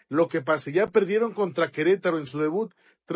lo que pase. Ya perdieron contra Querétaro en su debut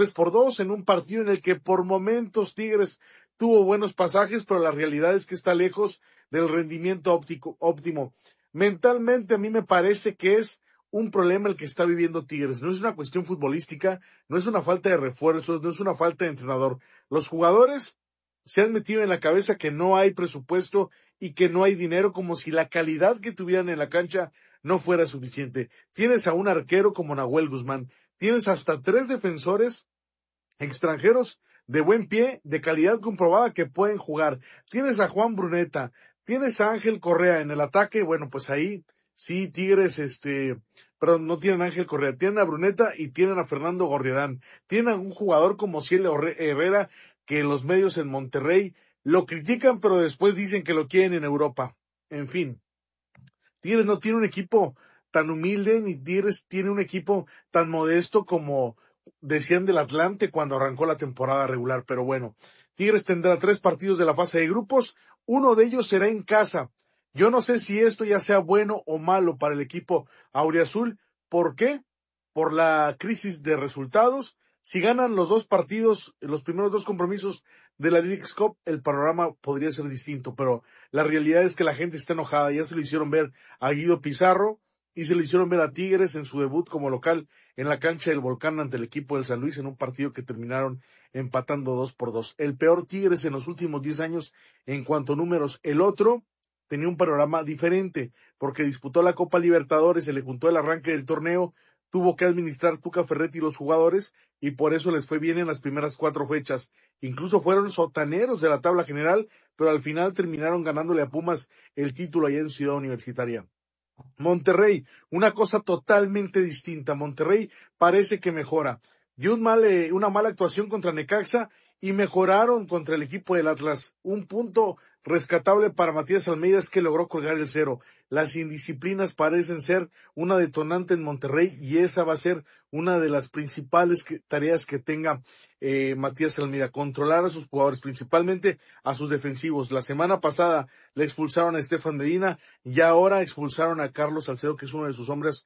3-2 en un partido en el que por momentos Tigres tuvo buenos pasajes, pero la realidad es que está lejos del rendimiento óptimo. Mentalmente a mí me parece que es un problema el que está viviendo Tigres. No es una cuestión futbolística, no es una falta de refuerzos, no es una falta de entrenador. Los jugadores se han metido en la cabeza que no hay presupuesto y que no hay dinero, como si la calidad que tuvieran en la cancha no fuera suficiente. Tienes a un arquero como Nahuel Guzmán, tienes hasta 3 defensores extranjeros de buen pie, de calidad comprobada que pueden jugar. Tienes a Juan Bruneta, tienes a Ángel Correa en el ataque, bueno, pues ahí sí Tigres, perdón, no tienen a Ángel Correa, tienen a Bruneta y tienen a Fernando Gorriarán. Tienen a un jugador como Cielo Herrera, que los medios en Monterrey lo critican, pero después dicen que lo quieren en Europa. En fin, Tigres no tiene un equipo tan humilde, ni Tigres tiene un equipo tan modesto como decían del Atlante cuando arrancó la temporada regular. Pero bueno, Tigres tendrá 3 partidos de la fase de grupos, uno de ellos será en casa. Yo no sé si esto ya sea bueno o malo para el equipo auriazul. ¿Por qué? Por la crisis de resultados. Si ganan los 2 partidos, los primeros 2 compromisos de la Leagues Cup, el panorama podría ser distinto, pero la realidad es que la gente está enojada. Ya se lo hicieron ver a Guido Pizarro y se lo hicieron ver a Tigres en su debut como local en la cancha del Volcán ante el equipo del San Luis en un partido que terminaron empatando 2-2. El peor Tigres en los últimos 10 años en cuanto a números. El otro tenía un panorama diferente porque disputó la Copa Libertadores, se le juntó el arranque del torneo, tuvo que administrar Tuca Ferretti y los jugadores y por eso les fue bien en las primeras 4 fechas. Incluso fueron sotaneros de la tabla general, pero al final terminaron ganándole a Pumas el título allá en Ciudad Universitaria. Monterrey, una cosa totalmente distinta. Monterrey parece que mejora. Dio una mala actuación contra Necaxa y mejoraron contra el equipo del Atlas. Un punto rescatable para Matías Almeida es que logró colgar el 0. Las indisciplinas parecen ser una detonante en Monterrey y esa va a ser una de las principales tareas que tenga Matías Almeida, controlar a sus jugadores, principalmente a sus defensivos. La semana pasada le expulsaron a Estefan Medina y ahora expulsaron a Carlos Salcedo, que es uno de sus hombres,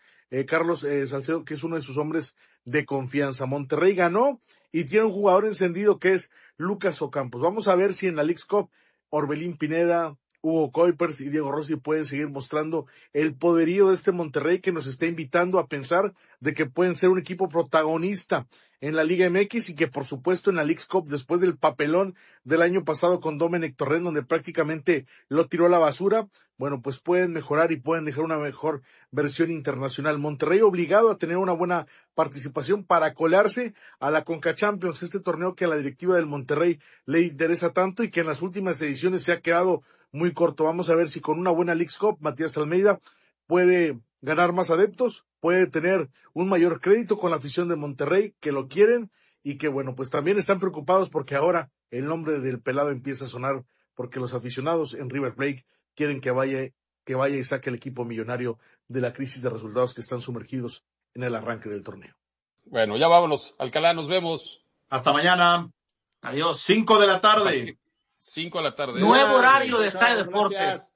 Salcedo, que es uno de sus hombres de confianza. Monterrey ganó y tiene un jugador encendido que es Lucas Ocampos. Vamos a ver si en la Leagues Cup Orbelín Pineda, Hugo Kuipers y Diego Rossi pueden seguir mostrando el poderío de este Monterrey que nos está invitando a pensar de que pueden ser un equipo protagonista en la Liga MX y que por supuesto en la Leagues Cup, después del papelón del año pasado con Domenech Torrent, donde prácticamente lo tiró a la basura, bueno, pues pueden mejorar y pueden dejar una mejor versión internacional. Monterrey obligado a tener una buena participación para colarse a la Conca Champions, este torneo que a la directiva del Monterrey le interesa tanto y que en las últimas ediciones se ha quedado muy corto. Vamos a ver si con una buena Leagues Cup Matías Almeida puede ganar más adeptos, puede tener un mayor crédito con la afición de Monterrey, que lo quieren y que bueno, pues también están preocupados porque ahora el nombre del pelado empieza a sonar porque los aficionados en River Plate quieren que vaya y saque el equipo millonario de la crisis de resultados que están sumergidos en el arranque del torneo. Bueno, ya vámonos. Alcalá, nos vemos. Hasta mañana. Adiós. 5 de la tarde. 5 de la tarde. Nuevo horario de Estadio Deportes.